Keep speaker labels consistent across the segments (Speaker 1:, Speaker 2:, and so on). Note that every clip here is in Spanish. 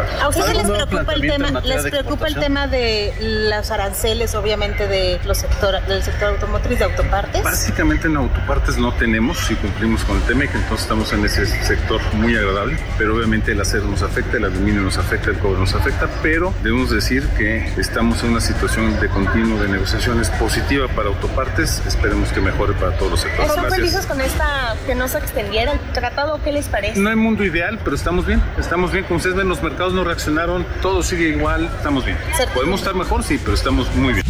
Speaker 1: ¿A ustedes les preocupa el tema de los aranceles, obviamente, del sector automotriz, de autopartes?
Speaker 2: Básicamente en autopartes no tenemos, si cumplimos con el TEMEC, entonces estamos en ese sector muy agradable, pero obviamente el acero nos afecta, el aluminio nos afecta, el cobre nos afecta, pero debemos decir que estamos en una situación de continuo de negociaciones positiva para autopartes, esperemos que mejore para todos los sectores.
Speaker 1: ¿Están felices con que no se extendiera el tratado? ¿Qué les parece?
Speaker 2: No hay mundo ideal, pero estamos bien, como ustedes ven, los mercados no reaccionaron, todo sigue igual, estamos bien. ¿Podemos estar mejor? Sí, pero estamos muy bien.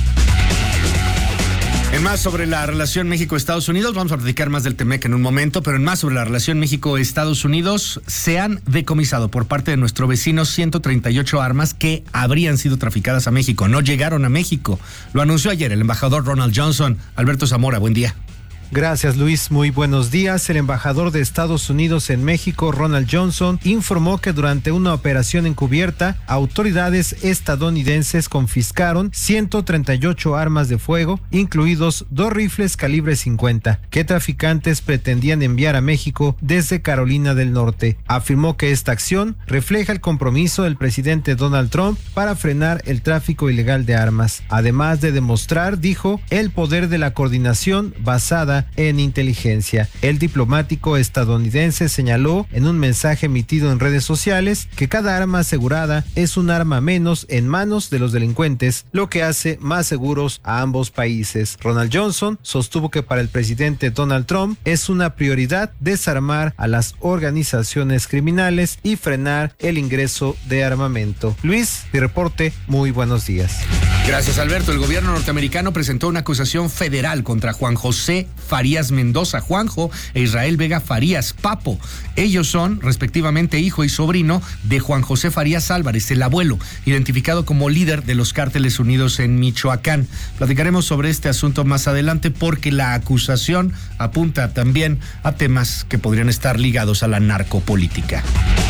Speaker 3: En más sobre la relación México-Estados Unidos, vamos a platicar más del TEMEC en un momento, pero en más sobre la relación México-Estados Unidos, se han decomisado por parte de nuestro vecino 138 armas que habrían sido traficadas a México. No llegaron a México. Lo anunció ayer el embajador Ronald Johnson. Alberto Zamora, buen día.
Speaker 4: Gracias, Luis. Muy buenos días. El embajador de Estados Unidos en México, Ronald Johnson, informó que durante una operación encubierta, autoridades estadounidenses confiscaron 138 armas de fuego, incluidos 2 rifles calibre 50, que traficantes pretendían enviar a México desde Carolina del Norte. Afirmó que esta acción refleja el compromiso del presidente Donald Trump para frenar el tráfico ilegal de armas, además de demostrar, dijo, el poder de la coordinación basada en inteligencia. El diplomático estadounidense señaló en un mensaje emitido en redes sociales que cada arma asegurada es un arma menos en manos de los delincuentes, lo que hace más seguros a ambos países. Ronald Johnson sostuvo que para el presidente Donald Trump es una prioridad desarmar a las organizaciones criminales y frenar el ingreso de armamento. Luis, mi reporte, muy buenos días.
Speaker 3: Gracias, Alberto. El gobierno norteamericano presentó una acusación federal contra Juan José Farías Mendoza, Juanjo, e Israel Vega Farías, Papo. Ellos son, respectivamente, hijo y sobrino de Juan José Farías Álvarez, el abuelo, identificado como líder de los Cárteles Unidos en Michoacán. Platicaremos sobre este asunto más adelante porque la acusación apunta también a temas que podrían estar ligados a la narcopolítica.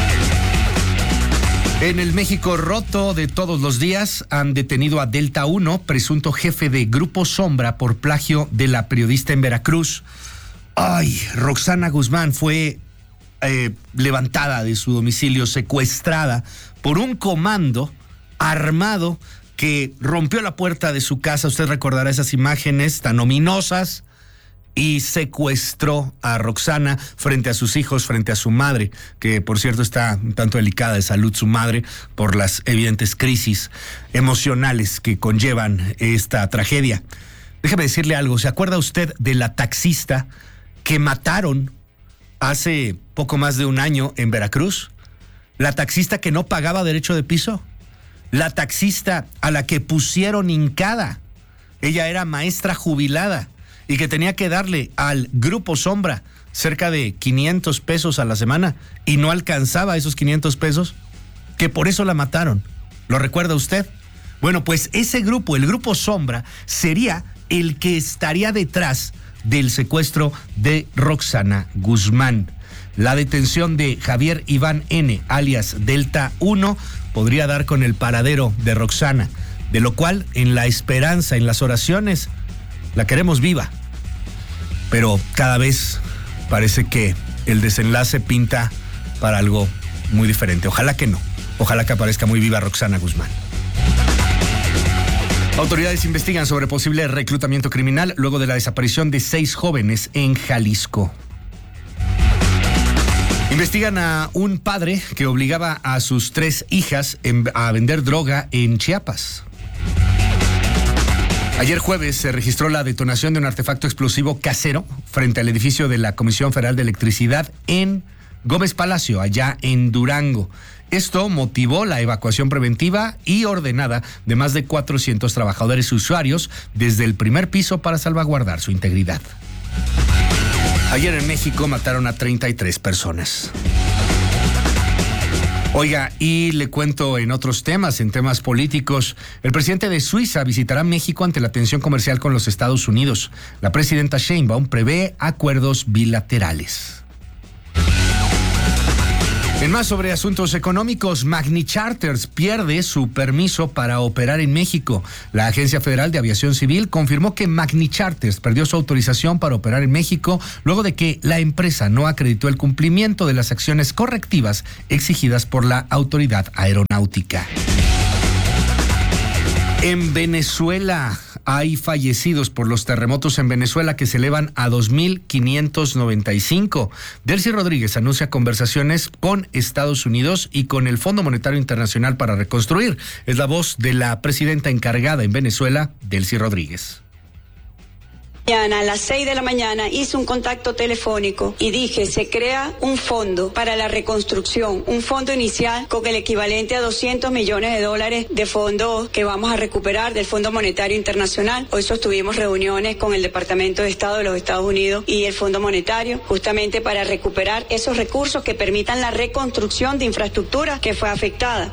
Speaker 3: En el México roto de todos los días han detenido a Delta 1, presunto jefe de Grupo Sombra por plagio de la periodista en Veracruz. Roxana Guzmán fue levantada de su domicilio, secuestrada por un comando armado que rompió la puerta de su casa. Usted recordará esas imágenes tan ominosas. Y secuestró a Roxana frente a sus hijos, frente a su madre, que por cierto está un tanto delicada de salud su madre por las evidentes crisis emocionales que conllevan esta tragedia. Déjeme decirle algo, ¿se acuerda usted de la taxista que mataron hace poco más de un año en Veracruz? La taxista que no pagaba derecho de piso, la taxista a la que pusieron hincada. Ella era maestra jubilada y que tenía que darle al Grupo Sombra cerca de 500 pesos a la semana y no alcanzaba esos 500 pesos, que por eso la mataron. ¿Lo recuerda usted? Bueno, pues ese grupo, el Grupo Sombra, sería el que estaría detrás del secuestro de Roxana Guzmán. La detención de Javier Iván N., alias Delta 1, podría dar con el paradero de Roxana, de lo cual, en la esperanza, en las oraciones, la queremos viva, pero cada vez parece que el desenlace pinta para algo muy diferente. Ojalá que no. Ojalá que aparezca muy viva Roxana Guzmán. Autoridades investigan sobre posible reclutamiento criminal luego de la desaparición de 6 jóvenes en Jalisco. Investigan a un padre que obligaba a sus 3 hijas a vender droga en Chiapas. Ayer jueves se registró la detonación de un artefacto explosivo casero frente al edificio de la Comisión Federal de Electricidad en Gómez Palacio, allá en Durango. Esto motivó la evacuación preventiva y ordenada de más de 400 trabajadores y usuarios desde el primer piso para salvaguardar su integridad. Ayer en México mataron a 33 personas. Oiga, y le cuento en otros temas, en temas políticos, el presidente de Suiza visitará México ante la tensión comercial con los Estados Unidos. La presidenta Sheinbaum prevé acuerdos bilaterales. En más sobre asuntos económicos, Magni Charters pierde su permiso para operar en México. La Agencia Federal de Aviación Civil confirmó que Magni Charters perdió su autorización para operar en México luego de que la empresa no acreditó el cumplimiento de las acciones correctivas exigidas por la autoridad aeronáutica. En Venezuela hay fallecidos por los terremotos en Venezuela que se elevan a 2.595. Delcy Rodríguez anuncia conversaciones con Estados Unidos y con el Fondo Monetario Internacional para reconstruir. Es la voz de la presidenta encargada en Venezuela, Delcy Rodríguez.
Speaker 5: A las 6 de la mañana hice un contacto telefónico y dije, se crea un fondo para la reconstrucción, un fondo inicial con el equivalente a $200 millones de fondos que vamos a recuperar del Fondo Monetario Internacional. Hoy sostuvimos reuniones con el Departamento de Estado de los Estados Unidos y el Fondo Monetario, justamente para recuperar esos recursos que permitan la reconstrucción de infraestructura que fue afectada.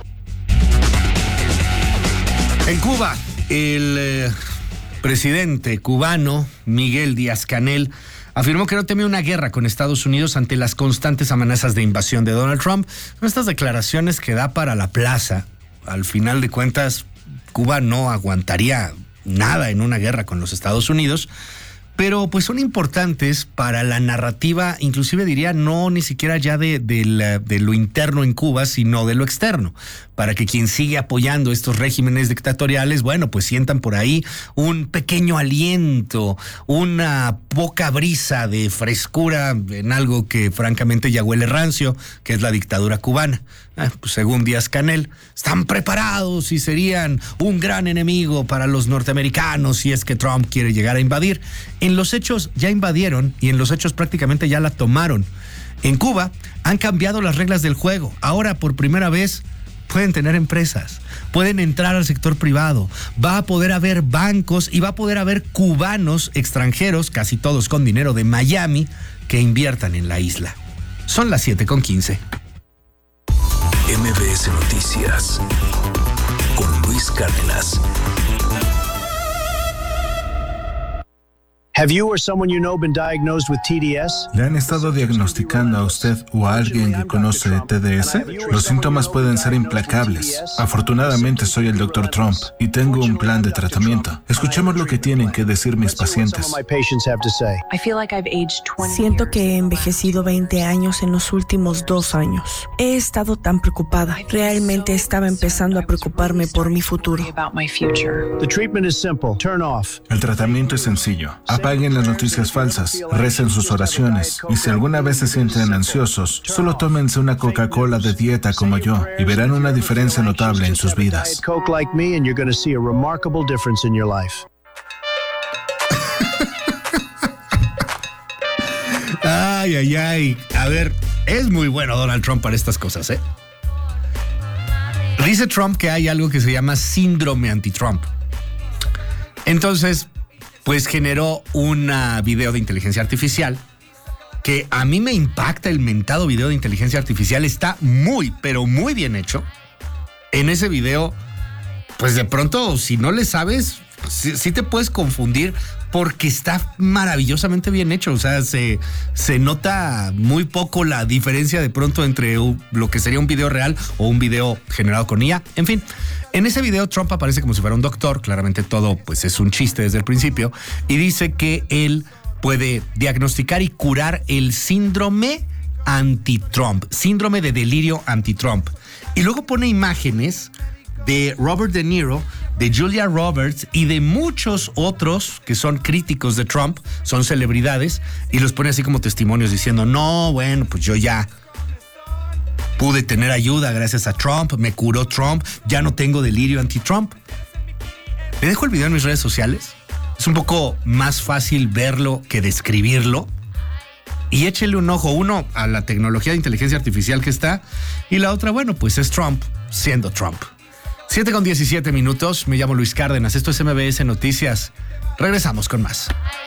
Speaker 3: En Cuba, el presidente cubano Miguel Díaz-Canel afirmó que no teme una guerra con Estados Unidos ante las constantes amenazas de invasión de Donald Trump. Son estas declaraciones que da para la plaza. Al final de cuentas, Cuba no aguantaría nada en una guerra con los Estados Unidos, pero pues son importantes para la narrativa, inclusive diría no ni siquiera ya de lo interno en Cuba, sino de lo externo, para que quien sigue apoyando estos regímenes dictatoriales, bueno, pues sientan por ahí un pequeño aliento, una poca brisa de frescura en algo que francamente ya huele rancio, que es la dictadura cubana. Pues según Díaz-Canel, están preparados y serían un gran enemigo para los norteamericanos si es que Trump quiere llegar a invadir. En los hechos ya invadieron y en los hechos prácticamente ya la tomaron. En Cuba han cambiado las reglas del juego. Ahora por primera vez pueden tener empresas, pueden entrar al sector privado, va a poder haber bancos y va a poder haber cubanos extranjeros, casi todos con dinero de Miami, que inviertan en la isla. Son las 7:15.
Speaker 6: MBS Noticias con Luis Cárdenas.
Speaker 7: Have you or someone you know been diagnosed with TDS?
Speaker 8: ¿Le han estado diagnosticando a usted o a alguien que conoce de TDS? Los síntomas pueden ser implacables. Afortunadamente soy el Dr. Trump y tengo un plan de tratamiento. Escuchemos lo que tienen que decir mis pacientes.
Speaker 9: Siento que he envejecido 20 años en los últimos 2 años. He estado tan preocupada. Realmente estaba empezando a preocuparme por mi futuro.
Speaker 8: El tratamiento es sencillo. Apaguen las noticias falsas, recen sus oraciones y si alguna vez se sienten ansiosos, solo tómense una Coca-Cola de dieta como yo y verán una diferencia notable en sus vidas.
Speaker 3: Ay, ay, ay. A ver, es muy bueno Donald Trump para estas cosas, ¿eh? Dice Trump que hay algo que se llama síndrome anti-Trump. Entonces, pues generó un video de inteligencia artificial que a mí me impacta. El mentado video de inteligencia artificial está muy, pero muy bien hecho. En ese video, pues de pronto, si no le sabes, sí te puedes confundir porque está maravillosamente bien hecho. O sea, se nota muy poco la diferencia de pronto entre lo que sería un video real o un video generado con IA. En fin, en ese video Trump aparece como si fuera un doctor. Claramente todo pues es un chiste desde el principio. Y dice que él puede diagnosticar y curar el síndrome anti-Trump. Síndrome de delirio anti-Trump. Y luego pone imágenes de Robert De Niro, de Julia Roberts y de muchos otros que son críticos de Trump, son celebridades, y los pone así como testimonios diciendo, no, bueno, pues yo ya pude tener ayuda gracias a Trump, me curó Trump, ya no tengo delirio anti-Trump. Le dejo el video en mis redes sociales. Es un poco más fácil verlo que describirlo. Y échele un ojo, uno, a la tecnología de inteligencia artificial que está, y la otra, bueno, pues es Trump siendo Trump. 7:17 minutos, me llamo Luis Cárdenas, esto es MBS Noticias. Regresamos con más.